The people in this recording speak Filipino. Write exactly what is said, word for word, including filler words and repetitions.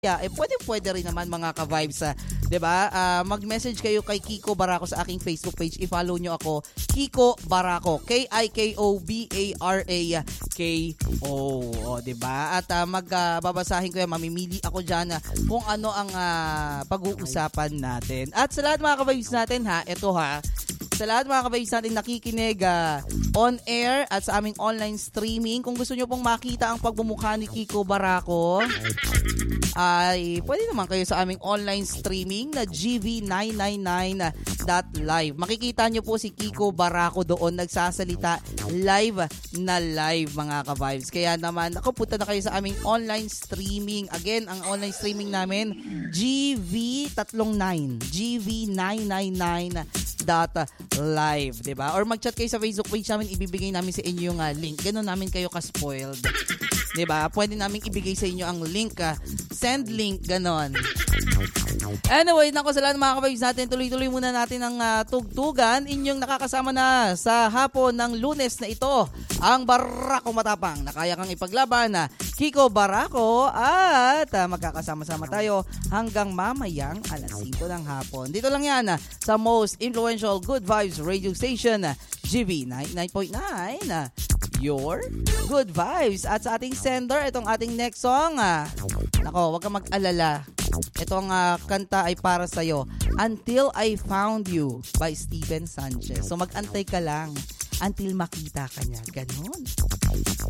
Yeah, eh pwede-pwede rin naman mga ka-vibes, ah, 'di ba? Ah, mag-message kayo kay Kiko Barako sa aking Facebook page. I-follow nyo ako, Kiko Barako, K I K O B A R A K O, oh, 'di ba? At uh, magbabasahin uh, ko 'yan, mamimili ako diyan uh, kung ano ang uh, pag-uusapan natin. At sa lahat mga ka-vibes natin ha, ito ha. Sa lahat mga ka-vibes natin nakikinig uh, on air at sa aming online streaming, kung gusto nyo pong makita ang pagbumukha ni Kiko Barako, ay pwede naman kayo sa aming online streaming na G V nine nine nine dot live. Makikita nyo po si Kiko Barako doon nagsasalita live na live mga ka-vibes. Kaya naman, ako punta na kayo sa aming online streaming. Again, ang online streaming namin, G V tatlong nine, G V nine nine nine dot live, diba? Or mag-chat kayo sa Facebook page namin, ibibigay namin sa inyo yung uh, link. Ganun namin kayo ka-spoiled. Diba? Pwede namin ibigay sa inyo ang link. Uh, send link, ganon. Anyway, nako sa lahat ng mga kababs natin, tuloy-tuloy muna natin ang uh, tugtugan. Inyong nakakasama na sa hapon ng Lunes na ito, ang Barako Matapang na kaya kang ipaglaban na Kiko Barako at uh, magkakasama-sama tayo hanggang mamayang alas singko ng hapon. Dito lang yan uh, sa most influential Good Vibes radio station, uh, G V ninety-nine point nine. Uh, Your Good Vibes. At sa ating sender, itong ating next song. Uh, nako, wag kang mag-alala. Itong uh, kanta ay para sa'yo. Until I Found You by Steven Sanchez. So mag-antay ka lang until makita ka niya. Ganon.